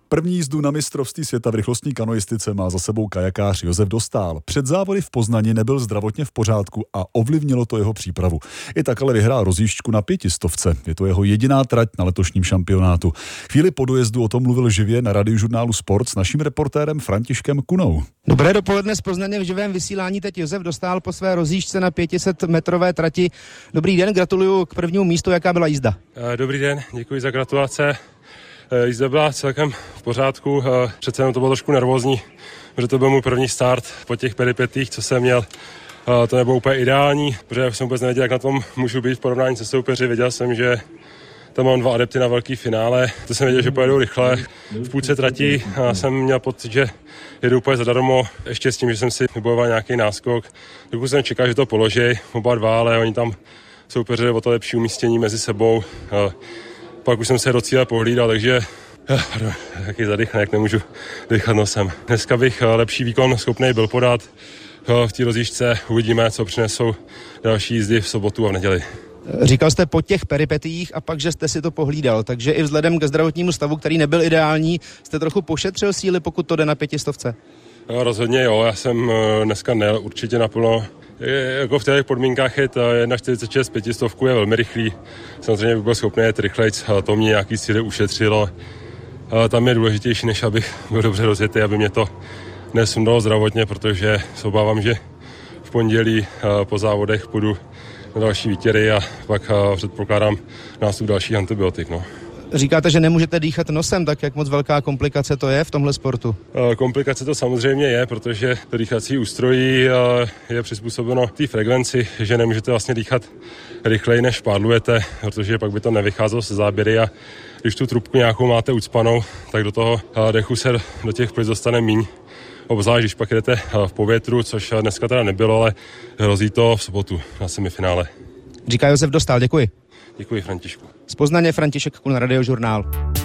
První jízdu na mistrovství světa v rychlostní kanoistice má za sebou kajakář Josef Dostál. Před závody v Poznani nebyl zdravotně v pořádku a ovlivnilo to jeho přípravu. I tak ale vyhrál rozjížďku na 500. Je to jeho jediná trať na letošním šampionátu. Chvíli po dojezdu o tom mluvil živě na Radiožurnálu Sport s naším reportérem Františkem Kunou. Dobré dopoledne z Poznaně v živém vysílání. Teď Josef Dostál po své rozjížďce na 500-metrové trati. Dobrý den, gratuluju k prvnímu místu. Jaká byla jízda? Dobrý den, děkuji za gratulace. Jízda byla celkem v pořádku, přece jenom to bylo trošku nervózní, protože to byl můj první start po těch peripetích, co jsem měl. To nebylo úplně ideální, protože jsem vůbec nevěděl, jak na tom můžu být v porovnání se soupeři. Věděl jsem, že tam mám 2 adepty na velký finále, to jsem věděl, že pojedou rychle. V půlce trati jsem měl pocit, že jedu úplně zadarmo, ještě s tím, že jsem si vybojoval nějaký náskok. Dokud jsem čekal, že to položí, oba dva, ale oni tam soupeřili o to lepší umístění mezi sebou. Pak už jsem se do cíle pohlídal, takže jaký zadych, jak nemůžu dýchat nosem. Dneska bych lepší výkon schopný byl podat v té rozjížďce. Uvidíme, co přinesou další jízdy v sobotu a v neděli. Říkal jste po těch peripetiích a pak, že jste si to pohlídal, takže i vzhledem ke zdravotnímu stavu, který nebyl ideální, jste trochu pošetřil síly, pokud to jde na 500? No, rozhodně jo, já jsem dneska nejel určitě naplno. Jako v těch podmínkách je 1,46 500 je velmi rychlý. Samozřejmě bych byl schopný jet rychlejc, to mě nějaký síly ušetřilo. Tam je důležitější, než abych byl dobře rozjetý, aby mě to nesundalo zdravotně, protože se obávám, že v pondělí po závodech půjdu na další výtěry a pak předpokládám nástup dalších antibiotik. No. Říkáte, že nemůžete dýchat nosem, tak jak moc velká komplikace to je v tomhle sportu? Komplikace to samozřejmě je, protože to dýchací ústrojí je přizpůsobeno té frekvenci, že nemůžete vlastně dýchat rychleji, než pádlujete, protože pak by to nevycházelo se záběry a když tu trubku nějakou máte ucpanou, tak do toho dechu se do těch plic dostane míň. Obzvlášť, když pak jdete v povětru, což dneska teda nebylo, ale hrozí to v sobotu na semifinále. Říká Josef Dostál, děkuji. Děkuji, Františku. Z Poznaně František Kun, Radiožurnál.